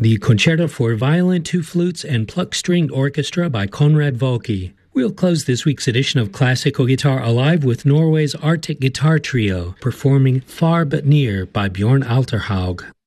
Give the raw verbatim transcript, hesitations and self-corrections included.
the Concerto for Violin, Two Flutes, and Pluck-Stringed Orchestra by Konrad Volke. We'll close this week's edition of Classical Guitar Alive with Norway's Arctic Guitar Trio, performing Far But Near by Bjorn Alterhaug.